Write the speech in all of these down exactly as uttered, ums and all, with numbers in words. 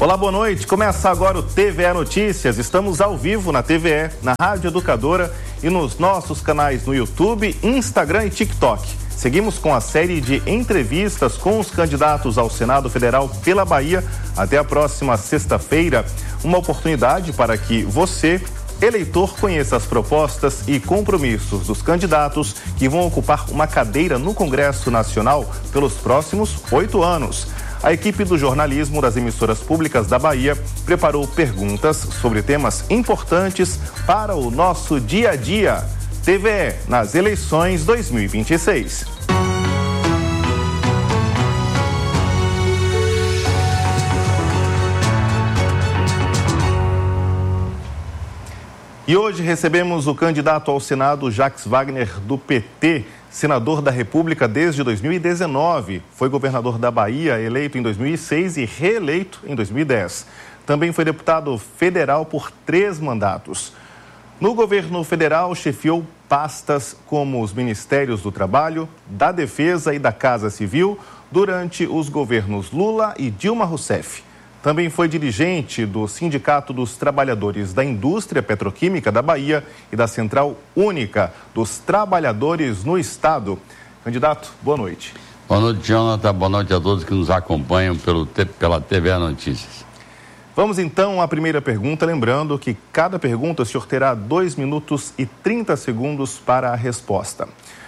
Olá, boa noite. Começa agora o T V E Notícias. Estamos ao vivo na T V E, na Rádio Educadora e nos nossos canais no YouTube, Instagram e TikTok. Seguimos com a série de entrevistas com os candidatos ao Senado Federal pela Bahia até a próxima sexta-feira. Uma oportunidade para que você, eleitor, conheça as propostas e compromissos dos candidatos que vão ocupar uma cadeira no Congresso Nacional pelos próximos oito anos. A equipe do jornalismo das emissoras públicas da Bahia preparou perguntas sobre temas importantes para o nosso dia a dia. T V E nas eleições dois mil e vinte e seis. E hoje recebemos o candidato ao Senado, Jacques Wagner, do P T, senador da República desde dois mil e dezenove. Foi governador da Bahia, eleito em dois mil e seis e reeleito em dois mil e dez. Também foi deputado federal por três mandatos. No governo federal, chefiou pastas como os Ministérios do Trabalho, da Defesa e da Casa Civil durante os governos Lula e Dilma Rousseff. Também foi dirigente do Sindicato dos Trabalhadores da Indústria Petroquímica da Bahia e da Central Única dos Trabalhadores no Estado. Candidato, boa noite. Boa noite, Jonathan. Boa noite a todos que nos acompanham pelo, pela T V E Notícias. Vamos então à primeira pergunta, lembrando que cada pergunta o senhor terá dois minutos e trinta segundos para a resposta.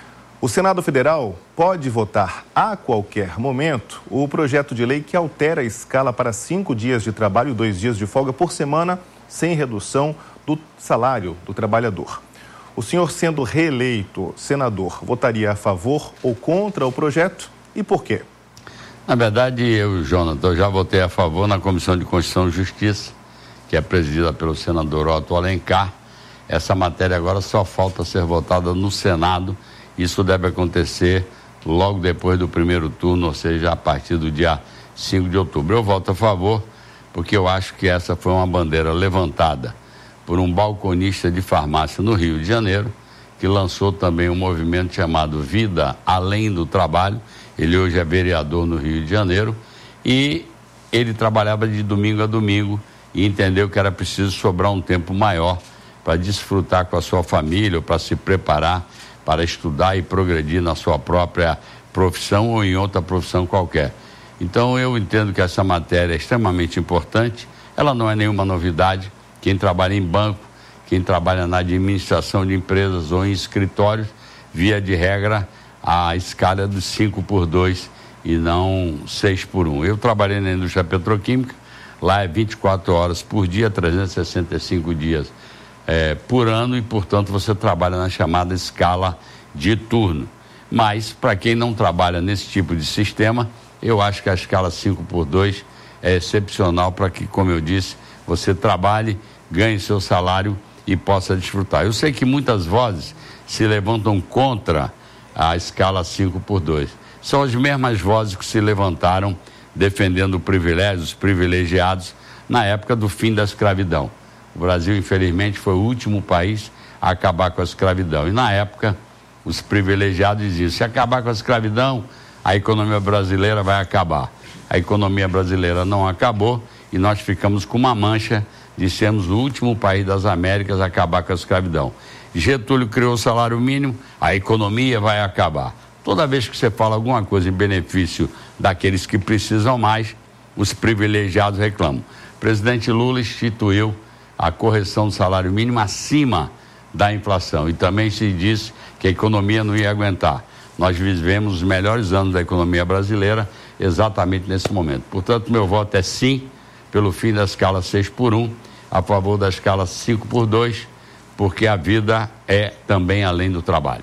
O Senado Federal pode votar a qualquer momento o projeto de lei que altera a escala para cinco dias de trabalho e dois dias de folga por semana, sem redução do salário do trabalhador. O senhor, sendo reeleito senador, votaria a favor ou contra o projeto e por quê? Na verdade, eu, Jonathan, eu já votei a favor na Comissão de Constituição e Justiça, que é presidida pelo senador Otto Alencar. Essa matéria agora só falta ser votada no Senado. Isso deve acontecer logo depois do primeiro turno, ou seja, a partir do dia cinco de outubro. Eu voto a favor, porque eu acho que essa foi uma bandeira levantada por um balconista de farmácia no Rio de Janeiro, que lançou também um movimento chamado Vida Além do Trabalho. Ele hoje é vereador no Rio de Janeiro e ele trabalhava de domingo a domingo e entendeu que era preciso sobrar um tempo maior para desfrutar com a sua família ou para se preparar para estudar e progredir na sua própria profissão ou em outra profissão qualquer. Então eu entendo que essa matéria é extremamente importante, ela não é nenhuma novidade. Quem trabalha em banco, quem trabalha na administração de empresas ou em escritórios, via de regra, a escala é dos cinco por dois e não seis por um. Eu trabalhei na indústria petroquímica, lá é vinte e quatro horas por dia, trezentos e sessenta e cinco dias É, por ano e, portanto, você trabalha na chamada escala de turno. Mas, para quem não trabalha nesse tipo de sistema, eu acho que a escala cinco por dois é excepcional para que, como eu disse, você trabalhe, ganhe seu salário e possa desfrutar. Eu sei que muitas vozes se levantam contra a escala cinco por dois. São as mesmas vozes que se levantaram defendendo privilégios, privilegiados na época do fim da escravidão. O Brasil, infelizmente, foi o último país a acabar com a escravidão. E, na época, os privilegiados diziam, se acabar com a escravidão, a economia brasileira vai acabar. A economia brasileira não acabou e nós ficamos com uma mancha de sermos o último país das Américas a acabar com a escravidão. Getúlio criou o salário mínimo, a economia vai acabar. Toda vez que você fala alguma coisa em benefício daqueles que precisam mais, os privilegiados reclamam. O presidente Lula instituiu a correção do salário mínimo acima da inflação e também se disse que a economia não ia aguentar. Nós vivemos os melhores anos da economia brasileira exatamente nesse momento. Portanto, meu voto é sim pelo fim da escala seis por um, a favor da escala cinco por dois, porque a vida é também além do trabalho.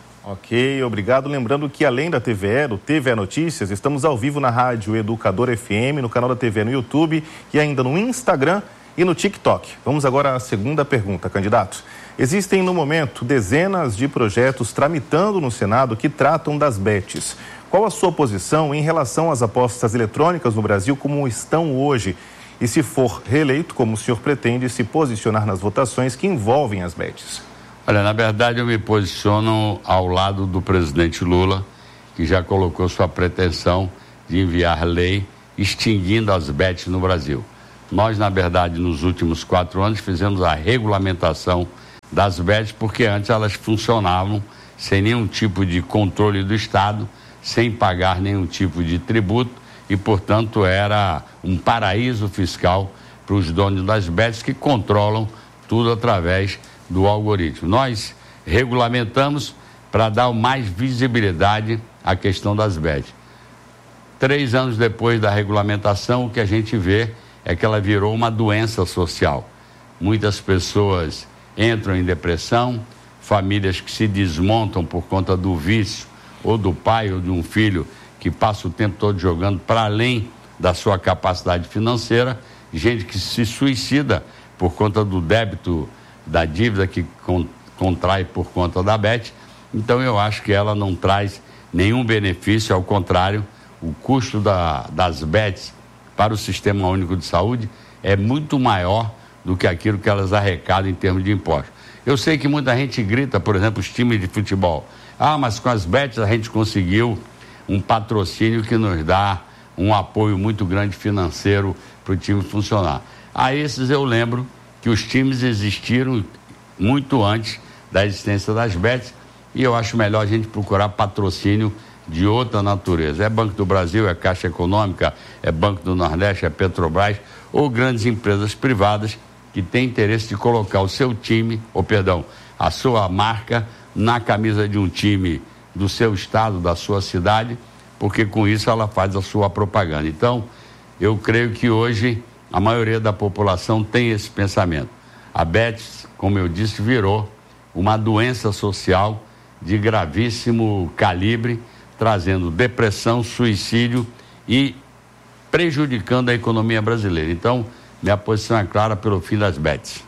Ok, obrigado. Lembrando que além da T V E, do T V E Notícias, estamos ao vivo na Rádio Educadora F M, no canal da T V E no YouTube e ainda no Instagram e no TikTok. Vamos agora à segunda pergunta, candidato. Existem, no momento, dezenas de projetos tramitando no Senado que tratam das bets. Qual a sua posição em relação às apostas eletrônicas no Brasil como estão hoje? E se for reeleito, como o senhor pretende se posicionar nas votações que envolvem as bets? Olha, na verdade eu me posiciono ao lado do presidente Lula, que já colocou sua pretensão de enviar lei extinguindo as bets no Brasil. Nós, na verdade, nos últimos quatro anos, fizemos a regulamentação das bets, porque antes elas funcionavam sem nenhum tipo de controle do Estado, sem pagar nenhum tipo de tributo e, portanto, era um paraíso fiscal para os donos das bets que controlam tudo através do algoritmo. Nós regulamentamos para dar mais visibilidade à questão das bets. Três anos depois da regulamentação, o que a gente vê é que ela virou uma doença social. Muitas pessoas entram em depressão, famílias que se desmontam por conta do vício, ou do pai ou de um filho que passa o tempo todo jogando para além da sua capacidade financeira, gente que se suicida por conta do débito, da dívida que con- contrai por conta da bet. Então eu acho que ela não traz nenhum benefício, ao contrário, o custo da, das bets para o Sistema Único de Saúde é muito maior do que aquilo que elas arrecadam em termos de impostos. Eu sei que muita gente grita, por exemplo, os times de futebol. Ah, mas com as bets a gente conseguiu um patrocínio que nos dá um apoio muito grande financeiro para o time funcionar. A esses eu lembro que os times existiram muito antes da existência das bets e eu acho melhor a gente procurar patrocínio de outra natureza. É Banco do Brasil, é Caixa Econômica, é Banco do Nordeste, é Petrobras ou grandes empresas privadas que têm interesse de colocar o seu time, ou perdão, a sua marca na camisa de um time do seu estado, da sua cidade, porque com isso ela faz a sua propaganda. Então, eu creio que hoje a maioria da população tem esse pensamento. A bets, como eu disse, virou uma doença social de gravíssimo calibre, trazendo depressão, suicídio e prejudicando a economia brasileira. Então, minha posição é clara pelo fim das bets.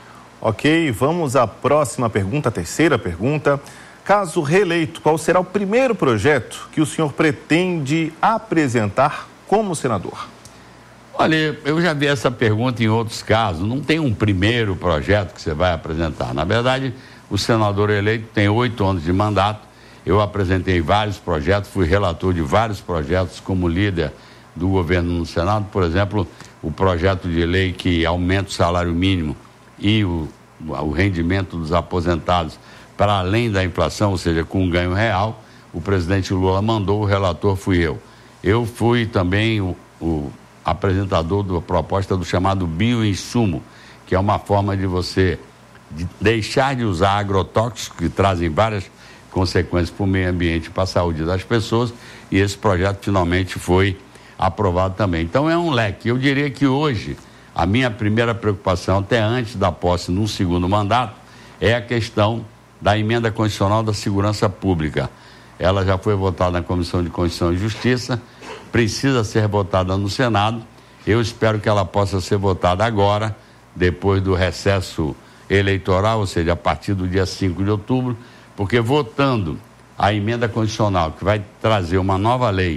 Ok, vamos à próxima pergunta, a terceira pergunta. Caso reeleito, qual será o primeiro projeto que o senhor pretende apresentar como senador? Olha, eu já vi essa pergunta em outros casos. Não tem um primeiro projeto que você vai apresentar. Na verdade, o senador eleito tem oito anos de mandato. Eu apresentei vários projetos, fui relator de vários projetos como líder do governo no Senado. Por exemplo, o projeto de lei que aumenta o salário mínimo e o, o rendimento dos aposentados para além da inflação, ou seja, com um ganho real. O presidente Lula mandou, o relator fui eu. Eu fui também o, o apresentador da proposta do chamado bioinsumo, que é uma forma de você de deixar de usar agrotóxicos que trazem várias consequências para o meio ambiente e para a saúde das pessoas, e esse projeto finalmente foi aprovado também. Então é um leque. Eu diria que hoje a minha primeira preocupação, até antes da posse no segundo mandato, é a questão da emenda constitucional da segurança pública. Ela já foi votada na Comissão de Constituição e Justiça, precisa ser votada no Senado. Eu espero que ela possa ser votada agora, depois do recesso eleitoral, ou seja, a partir do dia cinco de outubro, porque votando a emenda constitucional que vai trazer uma nova lei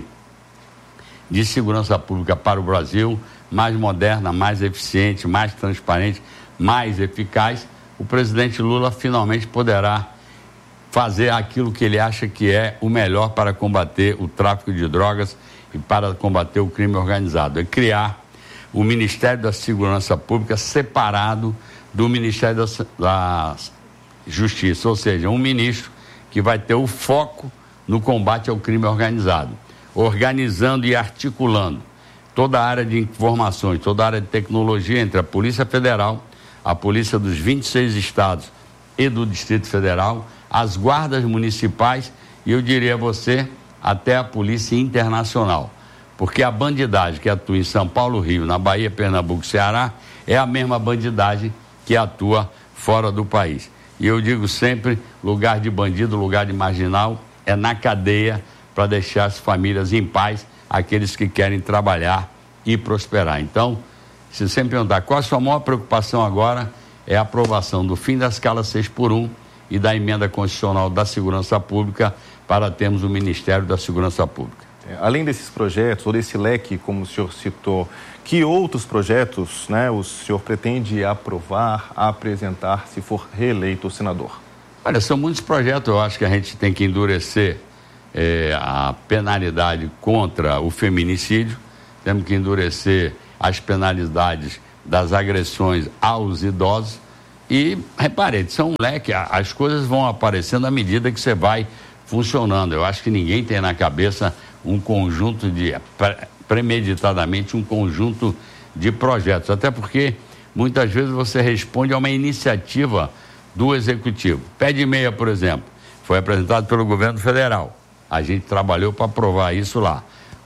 de segurança pública para o Brasil, mais moderna, mais eficiente, mais transparente, mais eficaz, o presidente Lula finalmente poderá fazer aquilo que ele acha que é o melhor para combater o tráfico de drogas e para combater o crime organizado. É criar o Ministério da Segurança Pública separado do Ministério da, da Justiça, ou seja, um ministro que vai ter o foco no combate ao crime organizado, organizando e articulando toda a área de informações, toda a área de tecnologia entre a Polícia Federal, a Polícia dos vinte e seis estados e do Distrito Federal, as guardas municipais e eu diria a você, até a Polícia Internacional. Porque a bandidagem que atua em São Paulo, Rio, na Bahia, Pernambuco e Ceará é a mesma bandidagem que atua fora do país. E eu digo sempre, lugar de bandido, lugar de marginal, é na cadeia para deixar as famílias em paz, aqueles que querem trabalhar e prosperar. Então, se você me perguntar qual a sua maior preocupação agora, é a aprovação do fim da escala seis por um e da emenda constitucional da segurança pública para termos o Ministério da Segurança Pública. É, além desses projetos, ou desse leque, como o senhor citou, que outros projetos, né, o senhor pretende aprovar, apresentar, se for reeleito senador? Olha, são muitos projetos. Eu acho que a gente tem que endurecer é, a penalidade contra o feminicídio, temos que endurecer as penalidades das agressões aos idosos. E, reparei, são um leque, as coisas vão aparecendo à medida que você vai funcionando. Eu acho que ninguém tem na cabeça um conjunto de, premeditadamente, um conjunto de projetos, até porque muitas vezes você responde a uma iniciativa do Executivo. Pé de meia, por exemplo, foi apresentado pelo governo federal. A gente trabalhou para aprovar isso lá.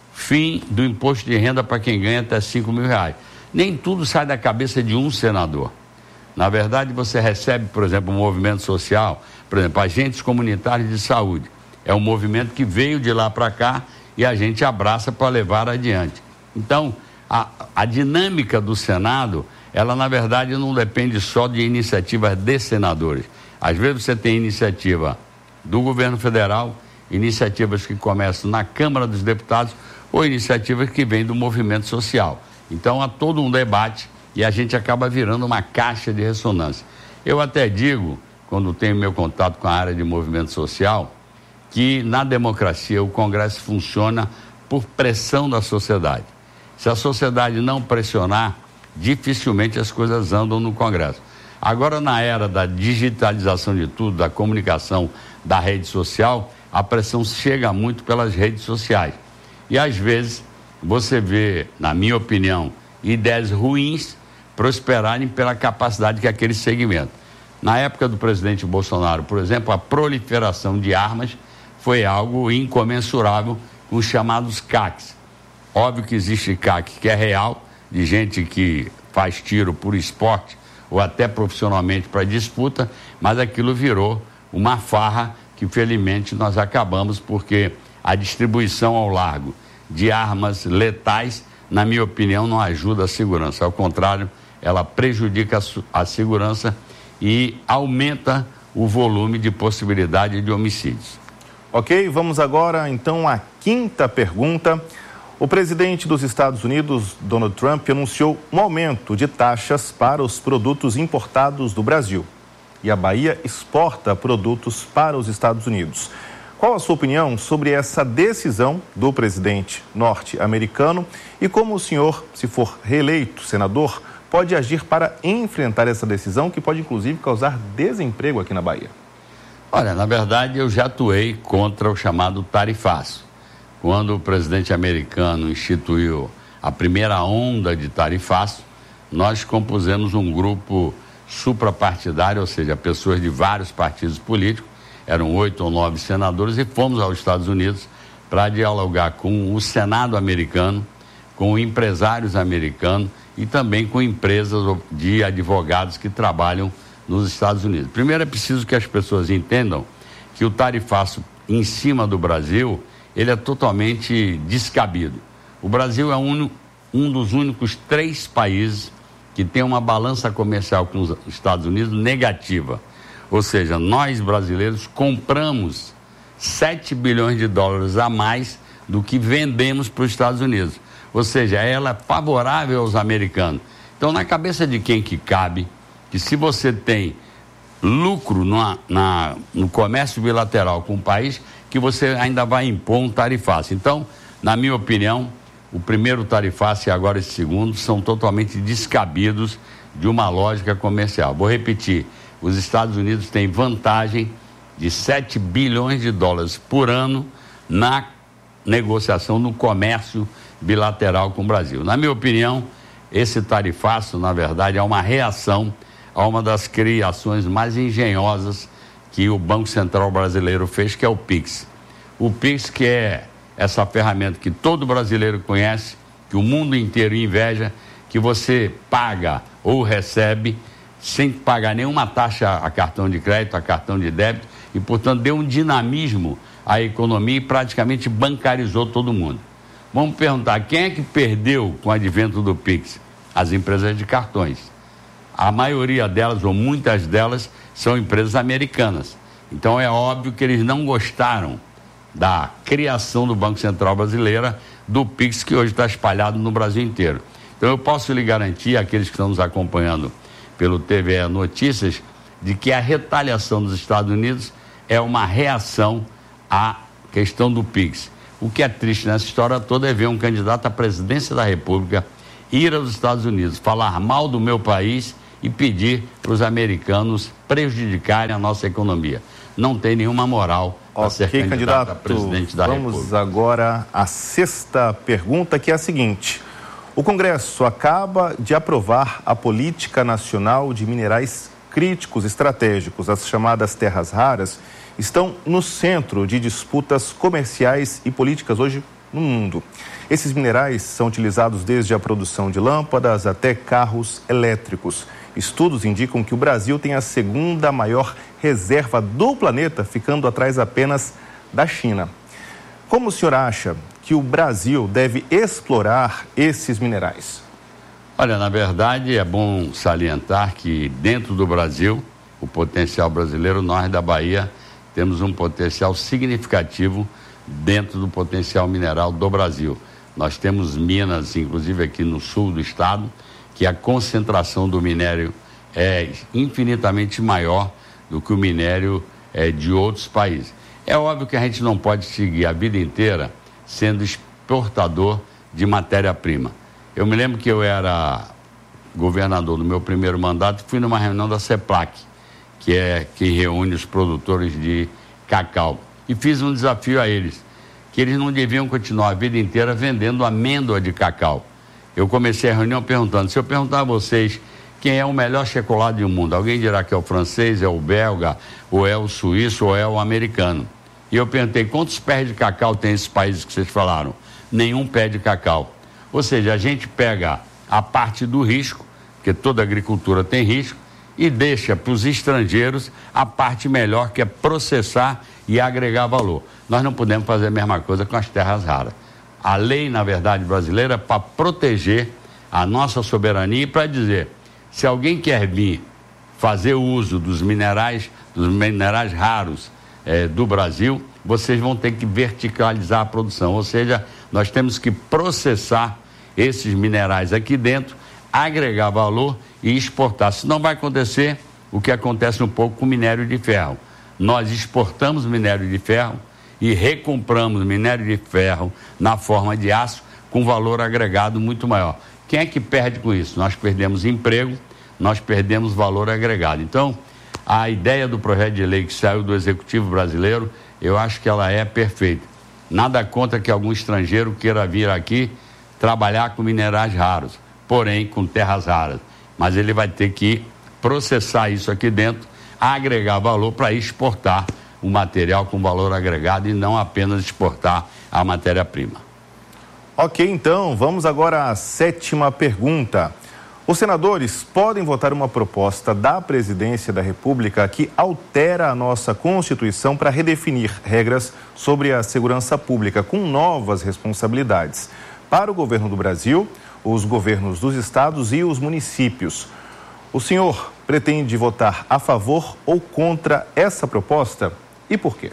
Fim do imposto de renda para quem ganha até cinco mil reais. Nem tudo sai da cabeça de um senador. Na verdade, você recebe, por exemplo, um movimento social, por exemplo, agentes comunitários de saúde. É um movimento que veio de lá para cá e a gente abraça para levar adiante. Então, a, a dinâmica do Senado, ela na verdade não depende só de iniciativas de senadores. Às vezes você tem iniciativa do governo federal, iniciativas que começam na Câmara dos Deputados ou iniciativas que vêm do movimento social. Então há todo um debate e a gente acaba virando uma caixa de ressonância. Eu até digo, quando tenho meu contato com a área de movimento social, que na democracia o Congresso funciona por pressão da sociedade. Se a sociedade não pressionar, dificilmente as coisas andam no Congresso. Agora, na era da digitalização de tudo, da comunicação, da rede social, a pressão chega muito pelas redes sociais. E às vezes você vê, na minha opinião, ideias ruins prosperarem pela capacidade que aquele segmento. Na época do presidente Bolsonaro, por exemplo, a proliferação de armas foi algo incomensurável com os chamados C A Cs. Óbvio que existe C A C que é real, de gente que faz tiro por esporte ou até profissionalmente para disputa, mas aquilo virou uma farra que felizmente nós acabamos porque a distribuição ao largo de armas letais, na minha opinião, não ajuda a segurança. Ao contrário, ela prejudica a, a segurança e aumenta o volume de possibilidade de homicídios. Ok, vamos agora então à quinta pergunta. O presidente dos Estados Unidos, Donald Trump, anunciou um aumento de taxas para os produtos importados do Brasil. E a Bahia exporta produtos para os Estados Unidos. Qual a sua opinião sobre essa decisão do presidente norte-americano e como o senhor, se for reeleito senador, pode agir para enfrentar essa decisão que pode inclusive causar desemprego aqui na Bahia? Olha, na verdade eu já atuei contra o chamado tarifaço. Quando o presidente americano instituiu a primeira onda de tarifaço, nós compusemos um grupo suprapartidário, ou seja, pessoas de vários partidos políticos, eram oito ou nove senadores, e fomos aos Estados Unidos para dialogar com o Senado americano, com empresários americanos e também com empresas de advogados que trabalham nos Estados Unidos. Primeiro é preciso que as pessoas entendam que o tarifaço em cima do Brasil, ele é totalmente descabido. O Brasil é um, um dos únicos três países que tem uma balança comercial com os Estados Unidos negativa. Ou seja, nós brasileiros compramos sete bilhões de dólares a mais do que vendemos para os Estados Unidos. Ou seja, ela é favorável aos americanos. Então, na cabeça de quem que cabe, que se você tem lucro na, na, no comércio bilateral com o país, que você ainda vai impor um tarifaço. Então, na minha opinião, o primeiro tarifaço e agora esse segundo são totalmente descabidos de uma lógica comercial. Vou repetir, os Estados Unidos têm vantagem de sete bilhões de dólares por ano na negociação, no comércio bilateral com o Brasil. Na minha opinião, esse tarifaço, na verdade, é uma reação a uma das criações mais engenhosas que o Banco Central brasileiro fez, que é o Pix. O Pix, que é essa ferramenta que todo brasileiro conhece, que o mundo inteiro inveja, que você paga ou recebe sem pagar nenhuma taxa a cartão de crédito, a cartão de débito, e, portanto, deu um dinamismo à economia e praticamente bancarizou todo mundo. Vamos perguntar, quem é que perdeu com o advento do Pix? As empresas de cartões. A maioria delas, ou muitas delas, são empresas americanas. Então, é óbvio que eles não gostaram da criação do Banco Central brasileiro, do Pix, que hoje está espalhado no Brasil inteiro. Então, eu posso lhe garantir, àqueles que estão nos acompanhando pelo T V E Notícias, de que a retaliação dos Estados Unidos é uma reação à questão do Pix. O que é triste nessa história toda é ver um candidato à presidência da República ir aos Estados Unidos, falar mal do meu país e pedir para os americanos prejudicarem a nossa economia. Não tem nenhuma moral para okay, ser candidato, candidato a presidente da vamos República. Vamos agora à sexta pergunta, que é a seguinte. O Congresso acaba de aprovar a Política Nacional de Minerais Críticos Estratégicos. As chamadas terras raras estão no centro de disputas comerciais e políticas hoje no mundo. Esses minerais são utilizados desde a produção de lâmpadas até carros elétricos. Estudos indicam que o Brasil tem a segunda maior reserva do planeta, ficando atrás apenas da China. Como o senhor acha que o Brasil deve explorar esses minerais? Olha, na verdade é bom salientar que dentro do Brasil, o potencial brasileiro, nós da Bahia temos um potencial significativo dentro do potencial mineral do Brasil. Nós temos minas, inclusive aqui no sul do estado, que a concentração do minério é infinitamente maior do que o minério é, de outros países. É óbvio que a gente não pode seguir a vida inteira sendo exportador de matéria-prima. Eu me lembro que eu era governador no meu primeiro mandato, fui numa reunião da CEPLAC, que é que reúne os produtores de cacau, e fiz um desafio a eles, que eles não deviam continuar a vida inteira vendendo amêndoa de cacau. Eu comecei a reunião perguntando, se eu perguntar a vocês quem é o melhor chocolate do mundo, alguém dirá que é o francês, é o belga, ou é o suíço, ou é o americano. E eu perguntei, quantos pés de cacau tem esses países que vocês falaram? Nenhum pé de cacau. Ou seja, a gente pega a parte do risco, porque toda agricultura tem risco, e deixa para os estrangeiros a parte melhor, que é processar e agregar valor. Nós não podemos fazer a mesma coisa com as terras raras. A lei, na verdade, brasileira é para proteger a nossa soberania e para dizer, se alguém quer vir fazer uso dos minerais, dos minerais raros eh, do Brasil, vocês vão ter que verticalizar a produção, ou seja, nós temos que processar esses minerais aqui dentro, agregar valor e exportar. Senão vai acontecer o que acontece um pouco com o minério de ferro. Nós exportamos minério de ferro e recompramos minério de ferro na forma de aço com valor agregado muito maior. Quem é que perde com isso? Nós perdemos emprego, nós perdemos valor agregado. Então, a ideia do projeto de lei que saiu do Executivo brasileiro, eu acho que ela é perfeita. Nada contra que algum estrangeiro queira vir aqui trabalhar com minerais raros, porém com terras raras. Mas ele vai ter que processar isso aqui dentro, agregar valor para exportar o material com valor agregado e não apenas exportar a matéria-prima. Ok, então, vamos agora à sétima pergunta. Os senadores podem votar uma proposta da Presidência da República que altera a nossa Constituição para redefinir regras sobre a segurança pública com novas responsabilidades para o governo do Brasil, os governos dos estados e os municípios. O senhor pretende votar a favor ou contra essa proposta e por quê?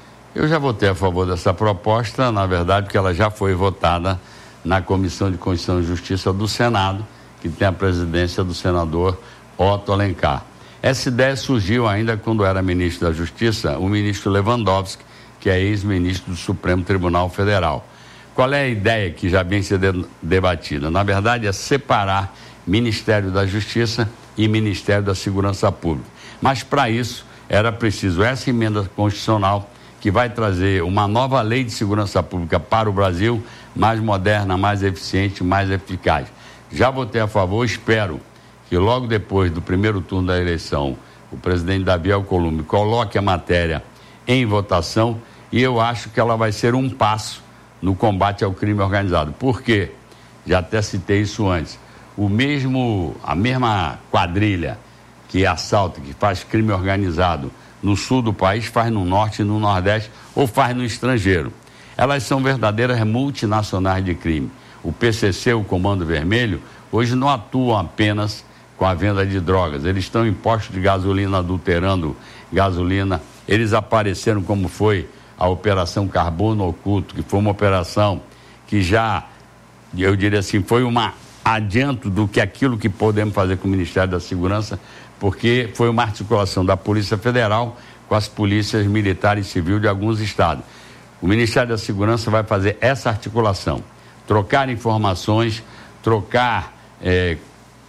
Eu já votei a favor dessa proposta, na verdade, porque ela já foi votada na Comissão de Constituição e Justiça do Senado, que tem a presidência do senador Otto Alencar. Essa ideia surgiu ainda quando era ministro da Justiça, o ministro Lewandowski, que é ex-ministro do Supremo Tribunal Federal. Qual é a ideia que já vem sendo debatida? Na verdade, é separar Ministério da Justiça e Ministério da Segurança Pública. Mas, para isso, era preciso essa emenda constitucional que vai trazer uma nova lei de segurança pública para o Brasil, mais moderna, mais eficiente, mais eficaz. Já votei a favor, espero que logo depois do primeiro turno da eleição, o presidente Davi Alcolumbre coloque a matéria em votação e eu acho que ela vai ser um passo no combate ao crime organizado. Por quê? Já até citei isso antes. O mesmo, a mesma quadrilha que assalta, que faz crime organizado no sul do país, faz no norte e no nordeste ou faz no estrangeiro. Elas são verdadeiras multinacionais de crime. O P C C, o Comando Vermelho, hoje não atuam apenas com a venda de drogas. Eles estão em postos de gasolina, adulterando gasolina. Eles apareceram como foi a Operação Carbono Oculto, que foi uma operação que já, eu diria assim, foi um adianto do que aquilo que podemos fazer com o Ministério da Segurança, porque foi uma articulação da Polícia Federal com as polícias militares e civil de alguns estados. O Ministério da Segurança vai fazer essa articulação, trocar informações trocar é,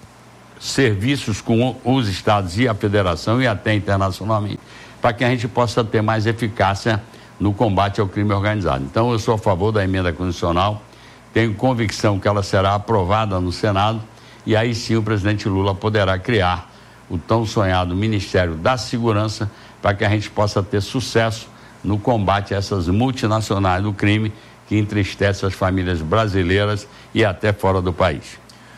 serviços com os estados e a federação e até internacionalmente, para que a gente possa ter mais eficácia no combate ao crime organizado. Então, eu sou a favor da emenda constitucional, tenho convicção que ela será aprovada no Senado e aí sim o presidente Lula poderá criar o tão sonhado Ministério da Segurança para que a gente possa ter sucesso no combate a essas multinacionais do crime que entristecem as famílias brasileiras e até fora do país.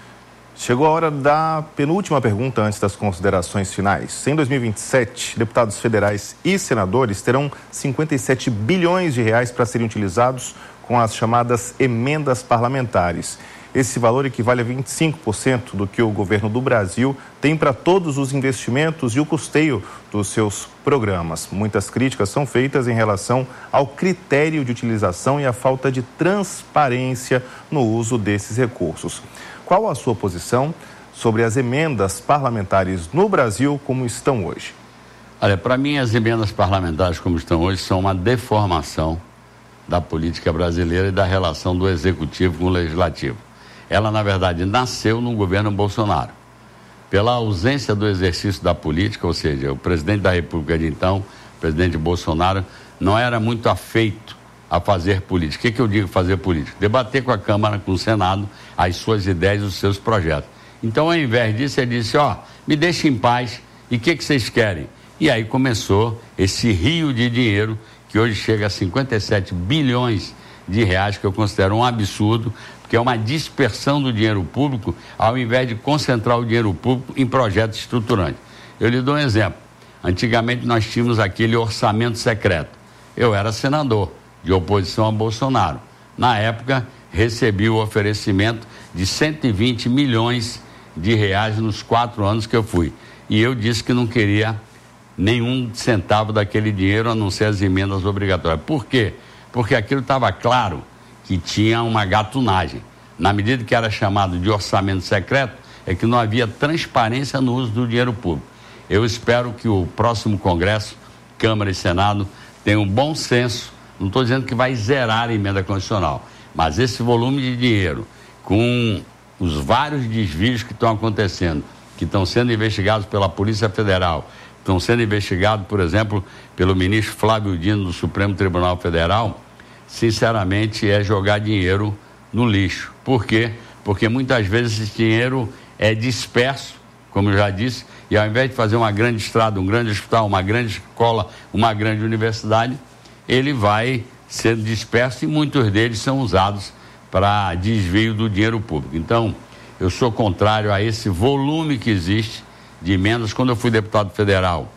Chegou a hora da penúltima pergunta antes das considerações finais. Em dois mil e vinte e sete, deputados federais e senadores terão cinquenta e sete bilhões de reais para serem utilizados com as chamadas emendas parlamentares. Esse valor equivale a vinte e cinco por cento do que o governo do Brasil tem para todos os investimentos e o custeio dos seus programas. Muitas críticas são feitas em relação ao critério de utilização e à falta de transparência no uso desses recursos. Qual a sua posição sobre as emendas parlamentares no Brasil como estão hoje? Olha, para mim as emendas parlamentares como estão hoje são uma deformação da política brasileira e da relação do executivo com o legislativo. Ela, na verdade, nasceu no governo Bolsonaro. Pela ausência do exercício da política, ou seja, o presidente da República de então, o presidente Bolsonaro, não era muito afeito a fazer política. O que, que eu digo fazer política? Debater com a Câmara, com o Senado, as suas ideias, os seus projetos. Então, ao invés disso, ele disse, ó, me deixe em paz, e o que, que vocês querem? E aí começou esse rio de dinheiro, que hoje chega a cinquenta e sete bilhões de reais, que eu considero um absurdo, porque é uma dispersão do dinheiro público, ao invés de concentrar o dinheiro público em projetos estruturantes. Eu lhe dou um exemplo. Antigamente nós tínhamos aquele orçamento secreto. Eu era senador de oposição a Bolsonaro. Na época, recebi o oferecimento de cento e vinte milhões de reais nos quatro anos que eu fui. E eu disse que não queria nenhum centavo daquele dinheiro, a não ser as emendas obrigatórias. Por quê? Porque aquilo estava claro que tinha uma gatunagem. Na medida que era chamado de orçamento secreto, é que não havia transparência no uso do dinheiro público. Eu espero que o próximo Congresso, Câmara e Senado, tenham um bom senso. Não estou dizendo que vai zerar a emenda constitucional, mas esse volume de dinheiro, com os vários desvios que estão acontecendo, que estão sendo investigados pela Polícia Federal, estão sendo investigados, por exemplo, pelo ministro Flávio Dino do Supremo Tribunal Federal, sinceramente é jogar dinheiro no lixo. Por quê? Porque muitas vezes esse dinheiro é disperso, como eu já disse, e ao invés de fazer uma grande estrada, um grande hospital, uma grande escola, uma grande universidade, ele vai sendo disperso e muitos deles são usados para desvio do dinheiro público. Então, eu sou contrário a esse volume que existe de emendas. Quando eu fui deputado federal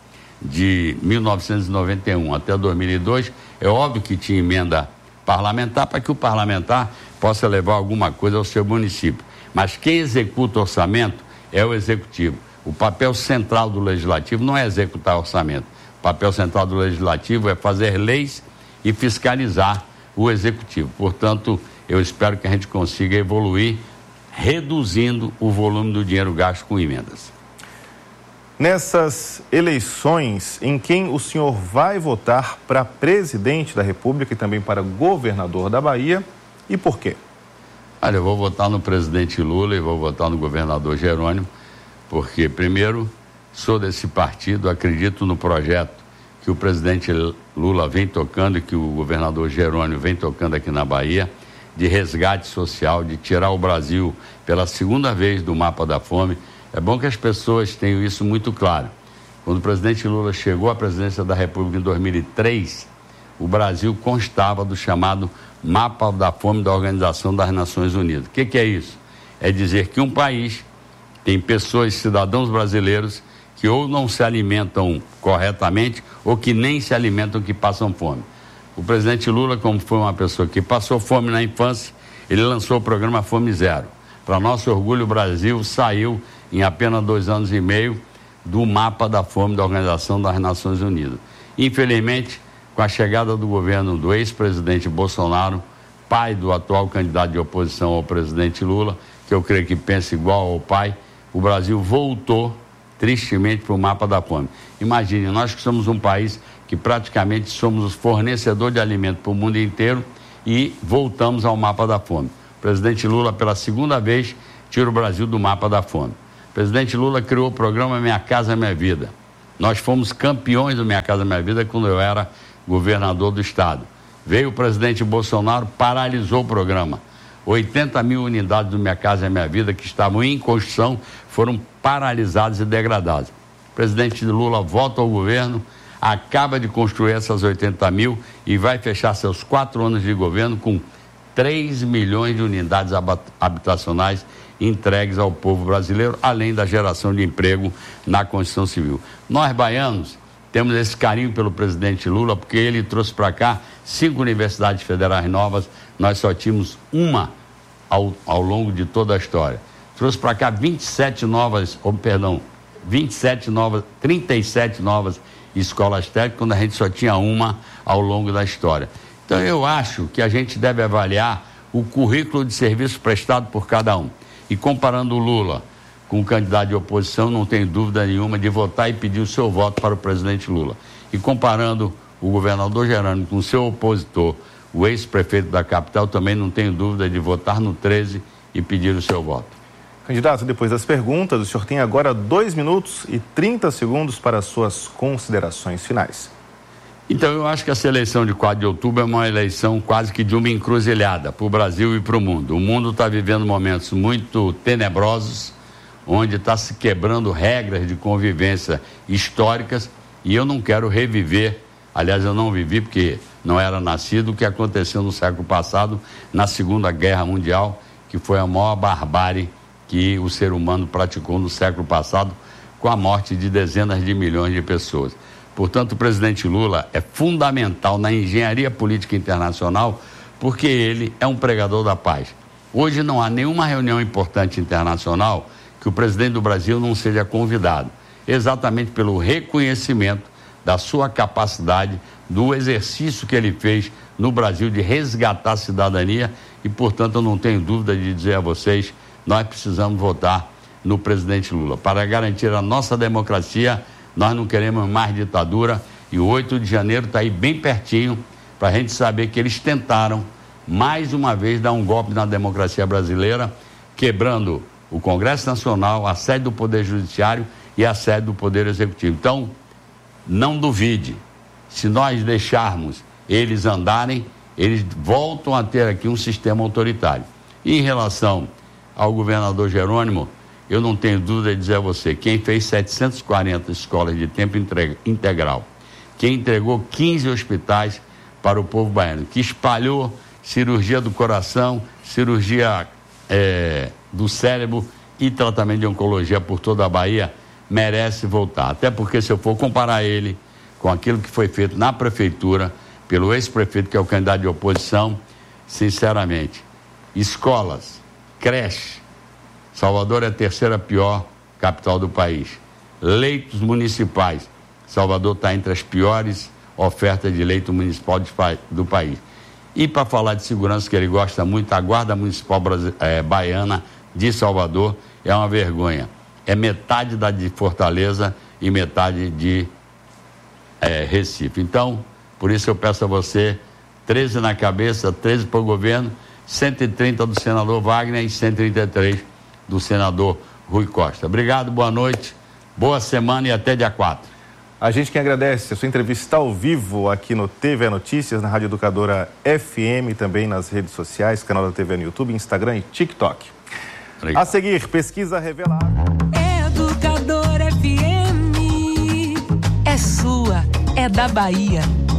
de mil novecentos e noventa e um até dois mil e dois, é óbvio que tinha emenda parlamentar para que o parlamentar possa levar alguma coisa ao seu município. Mas quem executa orçamento é o executivo. O papel central do legislativo não é executar orçamento. O papel central do legislativo é fazer leis e fiscalizar o executivo. Portanto, eu espero que a gente consiga evoluir reduzindo o volume do dinheiro gasto com emendas. Nessas eleições, em quem o senhor vai votar para presidente da República e também para governador da Bahia e por quê? Olha, eu vou votar no presidente Lula e vou votar no governador Jerônimo, porque, primeiro, sou desse partido, acredito no projeto que o presidente Lula vem tocando e que o governador Jerônimo vem tocando aqui na Bahia, de resgate social, de tirar o Brasil pela segunda vez do mapa da fome. É bom que as pessoas tenham isso muito claro. Quando o presidente Lula chegou à presidência da República em dois mil e três, o Brasil constava do chamado mapa da fome da Organização das Nações Unidas. O que, que é isso? É dizer que um país tem pessoas, cidadãos brasileiros, que ou não se alimentam corretamente ou que nem se alimentam, que passam fome. O presidente Lula, como foi uma pessoa que passou fome na infância, ele lançou o programa Fome Zero. Para nosso orgulho, o Brasil saiu em apenas dois anos e meio do mapa da fome da Organização das Nações Unidas. Infelizmente, com a chegada do governo do ex-presidente Bolsonaro, pai do atual candidato de oposição ao presidente Lula, que eu creio que pensa igual ao pai, o Brasil voltou tristemente para o mapa da fome. Imagine, nós que somos um país que praticamente somos os fornecedores de alimento para o mundo inteiro e voltamos ao mapa da fome. O presidente Lula, pela segunda vez, tira o Brasil do mapa da fome. O presidente Lula criou o programa Minha Casa Minha Vida. Nós fomos campeões do Minha Casa Minha Vida quando eu era governador do estado. Veio o presidente Bolsonaro, paralisou o programa. oitenta mil unidades do Minha Casa Minha Vida que estavam em construção foram paralisadas e degradadas. O presidente Lula volta ao governo, acaba de construir essas oitenta mil e vai fechar seus quatro anos de governo com três milhões de unidades habitacionais entregues ao povo brasileiro, além da geração de emprego na construção civil. Nós, baianos, temos esse carinho pelo presidente Lula, porque ele trouxe para cá cinco universidades federais novas, nós só tínhamos uma ao, ao longo de toda a história. Trouxe para cá vinte e sete novas, oh, perdão, vinte e sete novas, trinta e sete novas escolas técnicas, quando a gente só tinha uma ao longo da história. Então eu acho que a gente deve avaliar o currículo de serviço prestado por cada um. E comparando o Lula com o candidato de oposição, não tem dúvida nenhuma de votar e pedir o seu voto para o presidente Lula. E comparando o governador Jerônimo com o seu opositor, o ex-prefeito da capital, também não tenho dúvida de votar no treze e pedir o seu voto. Candidato, depois das perguntas, o senhor tem agora dois minutos e trinta segundos para as suas considerações finais. Então, eu acho que essa eleição de quatro de outubro é uma eleição quase que de uma encruzilhada para o Brasil e para o mundo. O mundo está vivendo momentos muito tenebrosos, onde está se quebrando regras de convivência históricas, e eu não quero reviver, aliás, eu não vivi porque não era nascido, o que aconteceu no século passado, na Segunda Guerra Mundial, que foi a maior barbárie que o ser humano praticou no século passado, com a morte de dezenas de milhões de pessoas. Portanto, o presidente Lula é fundamental na engenharia política internacional, porque ele é um pregador da paz. Hoje não há nenhuma reunião importante internacional que o presidente do Brasil não seja convidado, exatamente pelo reconhecimento da sua capacidade, do exercício que ele fez no Brasil de resgatar a cidadania e, portanto, eu não tenho dúvida de dizer a vocês, nós precisamos votar no presidente Lula. Para garantir a nossa democracia, nós não queremos mais ditadura, e o oito de janeiro está aí bem pertinho para a gente saber que eles tentaram mais uma vez dar um golpe na democracia brasileira, quebrando o Congresso Nacional, a sede do Poder Judiciário e a sede do Poder Executivo. Então, não duvide, se nós deixarmos eles andarem, eles voltam a ter aqui um sistema autoritário. E em relação ao governador Jerônimo, eu não tenho dúvida de dizer a você, quem fez setecentas e quarenta escolas de tempo integral, quem entregou quinze hospitais para o povo baiano, que espalhou cirurgia do coração, cirurgia é, do cérebro e tratamento de oncologia por toda a Bahia, merece voltar. Até porque, se eu for comparar ele com aquilo que foi feito na prefeitura, pelo ex-prefeito, que é o candidato de oposição, sinceramente, escolas, creche, Salvador é a terceira pior capital do país. Leitos municipais, Salvador está entre as piores ofertas de leito municipal de, do país. E para falar de segurança, que ele gosta muito, a Guarda Municipal é, Baiana de Salvador é uma vergonha. É metade da de Fortaleza e metade de é, Recife. Então, por isso eu peço a você, treze na cabeça, treze para o governo, cento e trinta do senador Wagner e cento e trinta e três do senador Rui Costa. Obrigado, boa noite, boa semana e até dia quatro. A gente que agradece, a sua entrevista está ao vivo aqui no T V Notícias, na Rádio Educadora F M, também nas redes sociais, canal da T V no YouTube, Instagram e TikTok. Obrigado. A seguir, pesquisa revela... Educadora F M, é sua, é da Bahia.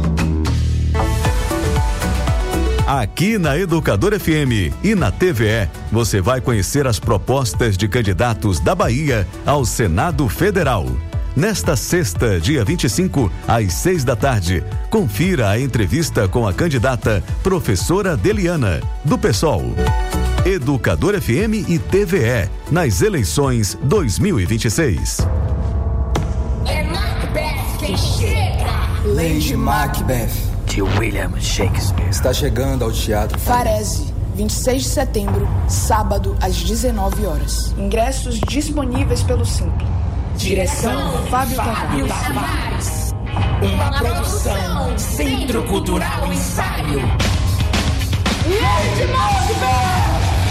Aqui na Educadora F M e na T V E, você vai conhecer as propostas de candidatos da Bahia ao Senado Federal. Nesta sexta, dia vinte e cinco, às seis da tarde, confira a entrevista com a candidata professora Deliana, do PSOL. Educadora F M e T V E, nas eleições dois mil e vinte e seis. É Macbeth quem chega! Lady Macbeth. De William Shakespeare. Está chegando ao Teatro Farese, vinte e seis de setembro, sábado, às dezenove horas. Ingressos disponíveis pelo Simples. Direção Fábio Tavares. Uma produção Centro Cultural Ensaio. Lady Macbeth!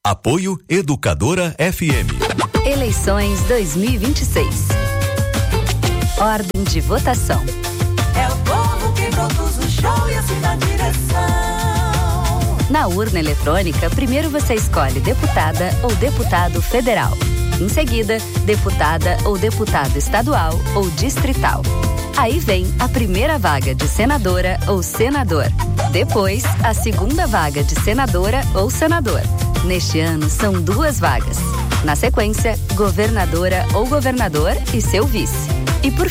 Apoio Educadora F M. Eleições dois mil e vinte e seis. Ordem de votação. É o povo que produz o show e assim na direção. Na urna eletrônica, primeiro você escolhe deputada ou deputado federal. Em seguida, deputada ou deputado estadual ou distrital. Aí vem a primeira vaga de senadora ou senador. Depois, a segunda vaga de senadora ou senador. Neste ano, são duas vagas. Na sequência, governadora ou governador e seu vice. E por